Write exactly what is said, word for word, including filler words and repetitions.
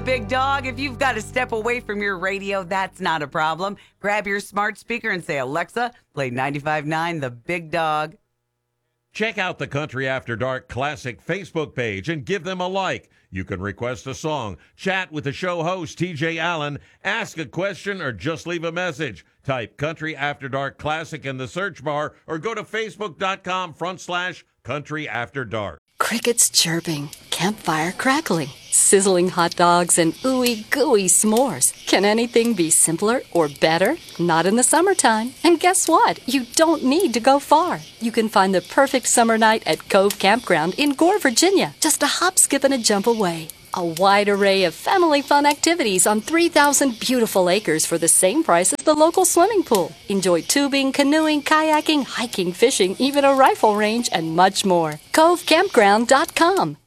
Big Dog, if you've got to step away from your radio, that's not a problem. Grab your smart speaker and say, Alexa, play ninety-five point nine The Big Dog. Check out the Country After Dark Classic Facebook page and give them a like. You can request a song, chat with the show host, T J Allen, ask a question, or just leave a message. Type Country After Dark Classic in the search bar or go to facebook.com front slash Country After Dark. Crickets chirping, campfire crackling, sizzling hot dogs, and ooey gooey s'mores. Can anything be simpler or better? Not in the summertime. And guess what? You don't need to go far. You can find the perfect summer night at Cove Campground in Gore, Virginia, just a hop, skip, and a jump away. A wide array of family fun activities on three thousand beautiful acres for the same price as the local swimming pool. Enjoy tubing, canoeing, kayaking, hiking, fishing, even a rifle range, and much more. Cove Campground dot com.